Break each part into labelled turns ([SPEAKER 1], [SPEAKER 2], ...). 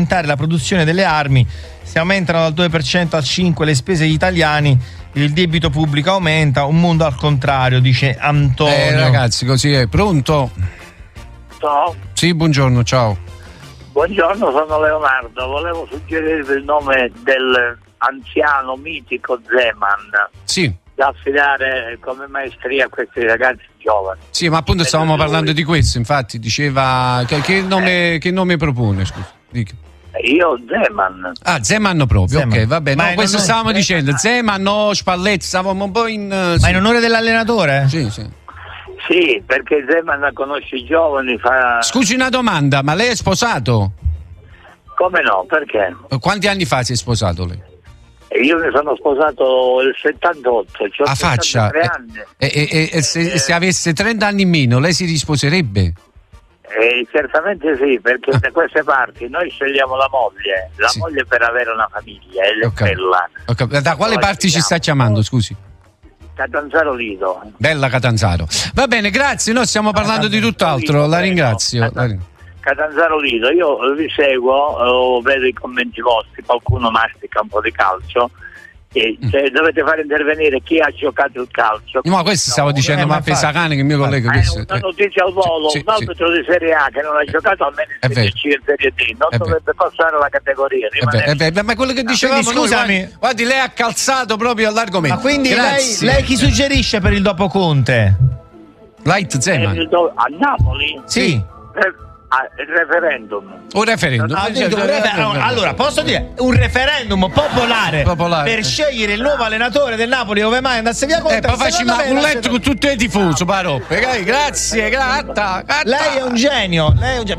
[SPEAKER 1] aumentare la produzione delle armi, se aumentano dal 2% al 5% le spese degli italiani, il debito pubblico aumenta, un mondo al contrario, dice Antonio.
[SPEAKER 2] Ragazzi, così è. Pronto?
[SPEAKER 3] Ciao.
[SPEAKER 2] Sì, buongiorno, ciao.
[SPEAKER 3] Buongiorno, sono Leonardo. Volevo suggerirvi il nome del anziano mitico Zeman.
[SPEAKER 2] Sì.
[SPEAKER 3] Da affidare come maestria a questi ragazzi giovani.
[SPEAKER 2] Sì, ma appunto stavamo parlando di questo, infatti diceva che nome propone, scusa. Dica.
[SPEAKER 3] Io Zeman.
[SPEAKER 2] Ah, Zeman proprio,
[SPEAKER 1] Zeman.
[SPEAKER 2] ok, va bene. No, questo stavamo dicendo,
[SPEAKER 3] Zeman.
[SPEAKER 2] Zeman, no, Spalletti, stavamo un po' in...
[SPEAKER 1] Ma
[SPEAKER 2] sì.
[SPEAKER 1] in onore dell'allenatore?
[SPEAKER 2] Sì, sì.
[SPEAKER 3] Sì, perché Zeman conosce i giovani, fa...
[SPEAKER 2] Scusi una domanda, ma lei è sposato?
[SPEAKER 3] Come no, perché?
[SPEAKER 2] Quanti anni fa si è sposato lei?
[SPEAKER 3] Io mi sono sposato nel 78,
[SPEAKER 2] A faccia.
[SPEAKER 3] 73 anni.
[SPEAKER 2] E se avesse 30 anni in meno, lei si risposerebbe?
[SPEAKER 3] Certamente sì, perché da queste parti noi scegliamo la
[SPEAKER 2] Sì.
[SPEAKER 3] moglie per avere una famiglia, è
[SPEAKER 2] Ok.
[SPEAKER 3] bella.
[SPEAKER 2] Ok. Da quale parti ci sta chiamando, scusi?
[SPEAKER 3] Catanzaro Lido.
[SPEAKER 2] Bella Catanzaro. Va bene, grazie, noi stiamo parlando di tutt'altro, la ringrazio.
[SPEAKER 3] Catanzaro Lido, io vi seguo, vedo i commenti vostri, qualcuno mastica un po' di calcio e dovete fare intervenire chi ha giocato il calcio.
[SPEAKER 2] No, questo stavo dicendo, ma Pesacane, che è il mio collega.
[SPEAKER 3] Una notizia al volo,
[SPEAKER 2] Sì,
[SPEAKER 3] un arbitro di Serie A che non ha giocato almeno
[SPEAKER 2] È vero.
[SPEAKER 3] in Serie D, non
[SPEAKER 2] È
[SPEAKER 3] dovrebbe passare la categoria.
[SPEAKER 2] Ma quello che dicevamo
[SPEAKER 1] quindi,
[SPEAKER 2] noi,
[SPEAKER 1] scusami.
[SPEAKER 2] guardi, lei ha calzato proprio all'argomento.
[SPEAKER 1] Ma quindi
[SPEAKER 2] Grazie.
[SPEAKER 1] lei chi suggerisce per il dopo Conte?
[SPEAKER 2] Light Zeman.
[SPEAKER 3] A Napoli?
[SPEAKER 1] Sì.
[SPEAKER 3] Il referendum.
[SPEAKER 2] Un referendum.
[SPEAKER 1] Allora, posso dire un referendum popolare per scegliere il nuovo allenatore del Napoli, dove mai andasse via Conte.
[SPEAKER 2] Poi facciamo un letto con tutti i tifosi, paroppe. Grazie,
[SPEAKER 1] Lei è un genio.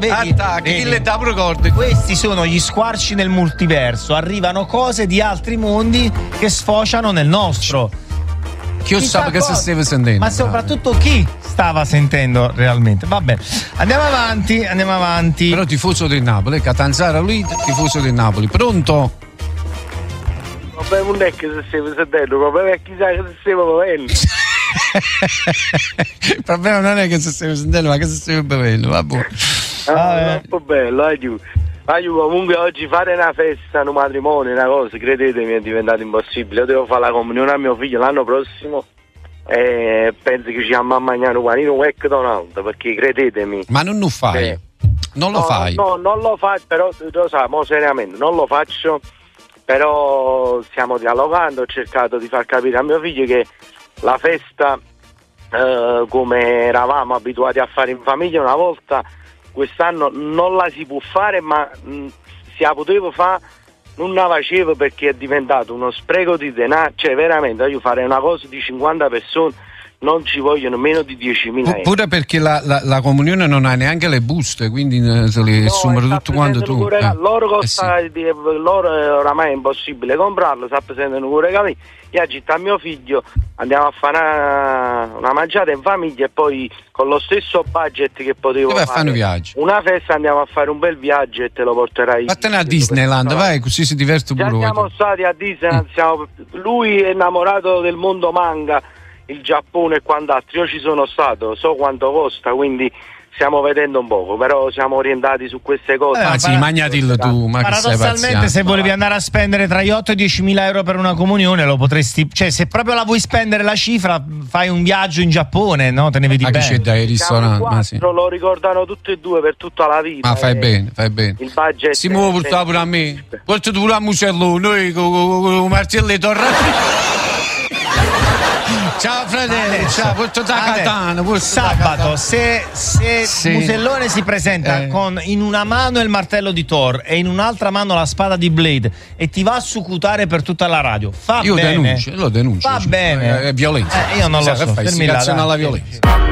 [SPEAKER 1] Vedi? Questi sono gli squarci nel multiverso. Arrivano cose di altri mondi che sfociano nel nostro.
[SPEAKER 2] Chi sa che si stava sentendo?
[SPEAKER 1] Ma soprattutto chi stava sentendo realmente. Va bene, andiamo avanti.
[SPEAKER 2] Però tifoso del Napoli, Catanzaro lui, tifoso del Napoli. Pronto?
[SPEAKER 4] Vabbè, non è che si stava sentendo, ma chissà che si stava bevendo.
[SPEAKER 2] Il problema non è che si stava sentendo, ma che si stava bevendo. Vabbè.
[SPEAKER 4] Troppo bello, aiuto. Comunque oggi fare una festa, un matrimonio, una cosa, credetemi, è diventato impossibile. Io devo fare la comunione a mio figlio l'anno prossimo e penso che ci andiamo a mangiare un panino McDonald's, perché credetemi.
[SPEAKER 2] Ma non lo fai? Non lo fai?
[SPEAKER 4] No, non lo faccio, però lo sai, seriamente, non lo faccio, però stiamo dialogando, ho cercato di far capire a mio figlio che la festa, come eravamo abituati a fare in famiglia una volta, quest'anno non la si può fare, ma se la potevo fare non la facevo perché è diventato uno spreco di denaro. Cioè veramente io fare una cosa di 50 persone non ci vogliono meno di 10.000 euro.
[SPEAKER 2] Pure perché la comunione non ha neanche le buste, quindi se le assumere tutto quanto tu.
[SPEAKER 4] Loro costa, loro oramai è impossibile comprarlo, sta presente un regalo. Io agito a mio figlio, andiamo a fare una mangiata in famiglia e poi con lo stesso budget che potevo fare
[SPEAKER 2] un viaggio.
[SPEAKER 4] Una festa, andiamo a fare un bel viaggio e te lo porterai.
[SPEAKER 2] Vattene a Disneyland, vai, così si diverte pure.
[SPEAKER 4] Siamo stati a Disneyland, lui è innamorato del mondo manga, il Giappone e quant'altro. Io ci sono stato, so quanto costa, quindi stiamo vedendo un poco, però siamo orientati su queste cose.
[SPEAKER 2] Magnatilo tu, ma
[SPEAKER 1] paradossalmente se volevi andare a spendere tra gli 8 e i 10.000 euro per una comunione lo potresti, cioè se proprio la vuoi spendere la cifra fai un viaggio in Giappone, no? Te ne vedi bene.
[SPEAKER 2] C'è dai ristoranti,
[SPEAKER 4] lo ricordano tutti e due per tutta la vita.
[SPEAKER 2] Ma fai bene.
[SPEAKER 4] Il budget
[SPEAKER 2] si muove portare pure a me. Porta tu a Musello, noi con Marcello torna. Ciao fratello, ciao, porto da Catano.
[SPEAKER 1] Sabato, se Musellone si presenta con in una mano il martello di Thor e in un'altra mano la spada di Blade e ti va a sucutare per tutta la radio,
[SPEAKER 2] io
[SPEAKER 1] bene.
[SPEAKER 2] Lo denuncio.
[SPEAKER 1] Va bene.
[SPEAKER 2] È violenza.
[SPEAKER 1] Io non lo so.
[SPEAKER 2] Fai alla violenza.